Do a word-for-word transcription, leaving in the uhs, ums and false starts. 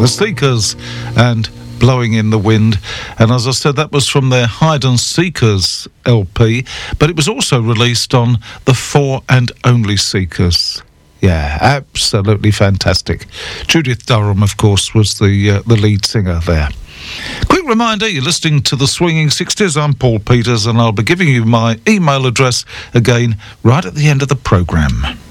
The Seekers and Blowing in the Wind. And as I said, that was from their Hide and Seekers L P, but it was also released on the For and Only Seekers. Yeah, absolutely fantastic. Judith Durham, of course, was the uh, the lead singer there. Quick reminder, you're listening to The Swinging sixties. I'm Paul Peters, and I'll be giving you my email address again right at the end of the programme.